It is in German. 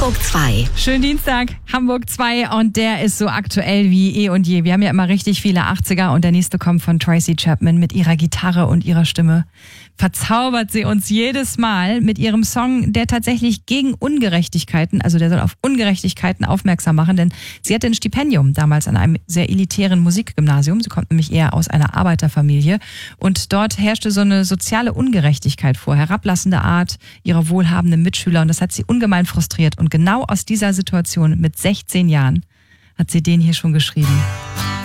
Hamburg 2. Schönen Dienstag, Hamburg 2 und der ist so aktuell wie eh und je. Wir haben ja immer richtig viele 80er und der nächste kommt von Tracy Chapman mit ihrer Gitarre und ihrer Stimme. Verzaubert sie uns jedes Mal mit ihrem Song, der tatsächlich gegen Ungerechtigkeiten, also der soll auf Ungerechtigkeiten aufmerksam machen, denn sie hatte ein Stipendium damals an einem sehr elitären Musikgymnasium. Sie kommt nämlich eher aus einer Arbeiterfamilie und dort herrschte so eine soziale Ungerechtigkeit vor, herablassende Art ihrer wohlhabenden Mitschüler und das hat sie ungemein frustriert und genau aus dieser Situation mit 16 Jahren hat sie den hier schon geschrieben.